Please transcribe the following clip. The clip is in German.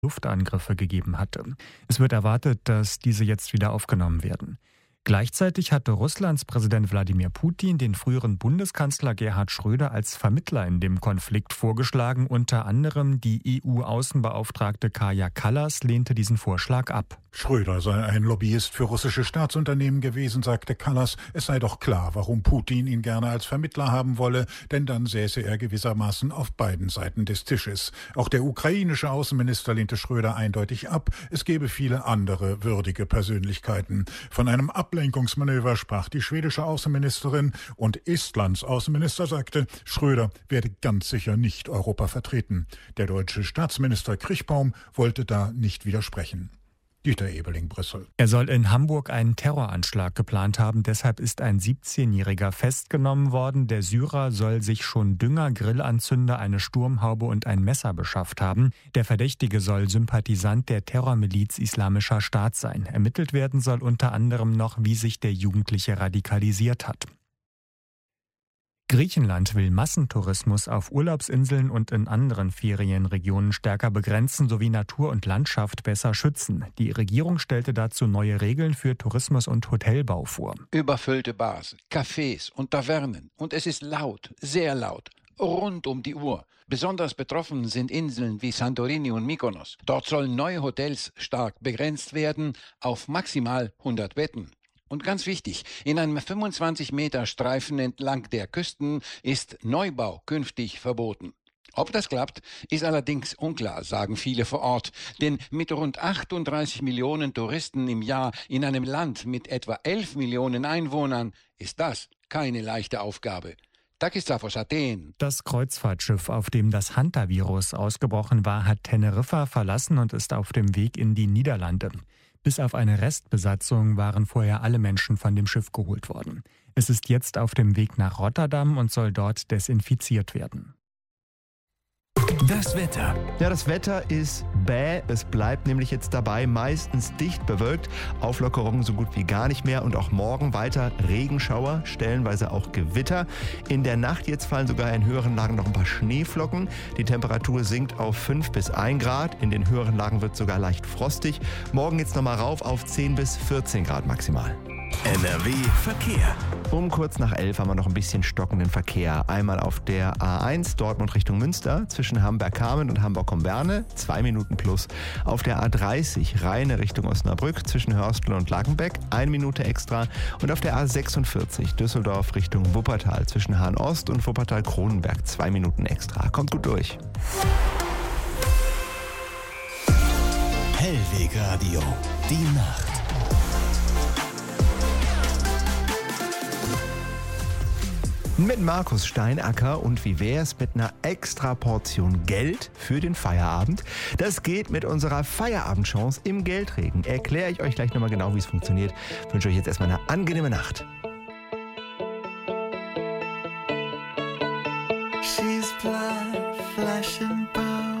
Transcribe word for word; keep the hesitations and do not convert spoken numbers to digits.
Luftangriffe gegeben hatte. Es wird erwartet, dass diese jetzt wieder aufgenommen werden. Gleichzeitig hatte Russlands Präsident Wladimir Putin den früheren Bundeskanzler Gerhard Schröder als Vermittler in dem Konflikt vorgeschlagen. Unter anderem die E U-Außenbeauftragte Kaja Kallas lehnte diesen Vorschlag ab. Schröder sei ein Lobbyist für russische Staatsunternehmen gewesen, sagte Kallas. Es sei doch klar, warum Putin ihn gerne als Vermittler haben wolle, denn dann säße er gewissermaßen auf beiden Seiten des Tisches. Auch der ukrainische Außenminister lehnte Schröder eindeutig ab. Es gebe viele andere würdige Persönlichkeiten. Von einem Ablenkungsmanöver sprach die schwedische Außenministerin und Estlands Außenminister sagte, Schröder werde ganz sicher nicht Europa vertreten. Der deutsche Staatsminister Krichbaum wollte da nicht widersprechen. Dieter Ebeling, Brüssel. Er soll in Hamburg einen Terroranschlag geplant haben. Deshalb ist ein siebzehnjähriger festgenommen worden. Der Syrer soll sich schon Dünger, Grillanzünder, eine Sturmhaube und ein Messer beschafft haben. Der Verdächtige soll Sympathisant der Terrormiliz Islamischer Staat sein. Ermittelt werden soll unter anderem noch, wie sich der Jugendliche radikalisiert hat. Griechenland will Massentourismus auf Urlaubsinseln und in anderen Ferienregionen stärker begrenzen sowie Natur und Landschaft besser schützen. Die Regierung stellte dazu neue Regeln für Tourismus und Hotelbau vor. Überfüllte Bars, Cafés und Tavernen. Und es ist laut, sehr laut, rund um die Uhr. Besonders betroffen sind Inseln wie Santorini und Mykonos. Dort sollen neue Hotels stark begrenzt werden auf maximal hundert Betten. Und ganz wichtig, in einem fünfundzwanzig Meter Streifen entlang der Küsten ist Neubau künftig verboten. Ob das klappt, ist allerdings unklar, sagen viele vor Ort. Denn mit rund achtunddreißig Millionen Touristen im Jahr in einem Land mit etwa elf Millionen Einwohnern ist das keine leichte Aufgabe. Takisafos Athen. Das Kreuzfahrtschiff, auf dem das Hantavirus ausgebrochen war, hat Teneriffa verlassen und ist auf dem Weg in die Niederlande. Bis auf eine Restbesatzung waren vorher alle Menschen von dem Schiff geholt worden. Es ist jetzt auf dem Weg nach Rotterdam und soll dort desinfiziert werden. Das Wetter. Ja, das Wetter ist bäh. Es bleibt nämlich jetzt dabei, meistens dicht bewölkt. Auflockerungen so gut wie gar nicht mehr und auch morgen weiter Regenschauer, stellenweise auch Gewitter. In der Nacht jetzt fallen sogar in höheren Lagen noch ein paar Schneeflocken. Die Temperatur sinkt auf fünf bis ein Grad. In den höheren Lagen wird es sogar leicht frostig. Morgen jetzt nochmal rauf auf zehn bis vierzehn Grad maximal. N R W Verkehr. Um kurz nach elf haben wir noch ein bisschen stockenden Verkehr. Einmal auf der A eins Dortmund Richtung Münster zwischen Hamburg-Kamen und Hamburg-Komberne, zwei Minuten plus. Auf der A dreißig Rheine Richtung Osnabrück zwischen Hörstel und Lagenbeck, eine Minute extra. Und auf der A sechsundvierzig Düsseldorf Richtung Wuppertal zwischen Hahn-Ost und Wuppertal-Kronenberg, zwei Minuten extra. Kommt gut durch. Hellweg Radio. Die Nacht. Mit Markus Steinacker und wie wär's mit einer extra Portion Geld für den Feierabend? Das geht mit unserer Feierabendchance im Geldregen. Erkläre ich euch gleich nochmal genau, wie es funktioniert. Ich wünsche euch jetzt erstmal eine angenehme Nacht. She's blood flashing